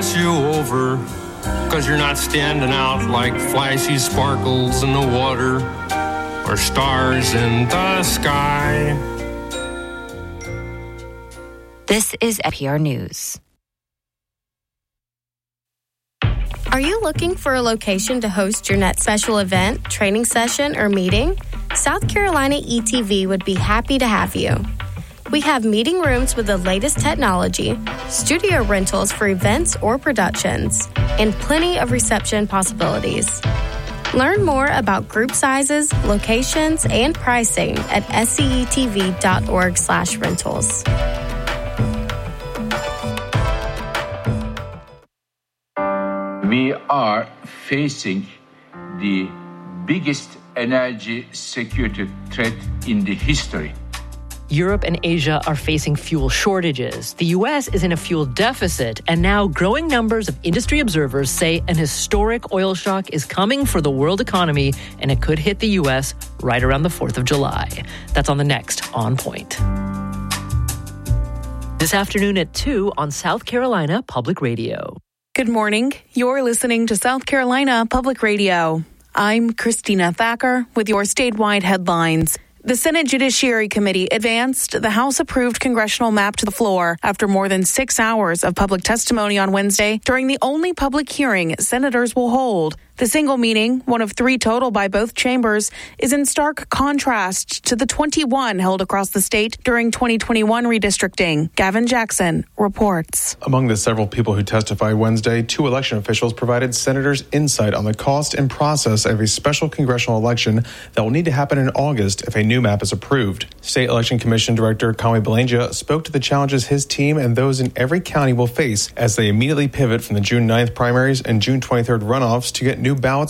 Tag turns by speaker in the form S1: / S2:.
S1: pass you over, 'cause you're not standing out like flashy sparkles in the water or stars in the sky.
S2: This is NPR News.
S3: Are you looking for a location to host your next special event, training session, or meeting? South Carolina ETV would be happy to have you. We have meeting rooms with the latest technology, studio rentals for events or productions, and plenty of reception possibilities. Learn more about group sizes, locations, and pricing at scetv.org/rentals.
S4: We are facing the biggest energy security threat in the history.
S5: Europe and Asia are facing fuel shortages. The U.S. is in a fuel deficit, and now growing numbers of industry observers say an historic oil shock is coming for the world economy, and it could hit the U.S. right around the 4th of July. That's on the next On Point. This afternoon at 2 on South Carolina Public Radio.
S6: Good morning. You're listening to South Carolina Public Radio. I'm Christina Thacker with your statewide headlines. The Senate Judiciary Committee advanced the House-approved congressional map to the floor after more than 6 hours of public testimony on Wednesday during the only public hearing senators will hold. The single meeting, one of 3 total by both chambers, is in stark contrast to the 21 held across the state during 2021 redistricting. Gavin Jackson reports.
S7: Among the several people who testified Wednesday, 2 election officials provided senators insight on the cost and process of a special congressional election that will need to happen in August if a new map is approved. State Election Commission Director Conway Belanger spoke to the challenges his team and those in every county will face as they immediately pivot from the June 9th primaries and June 23rd runoffs to get new ballots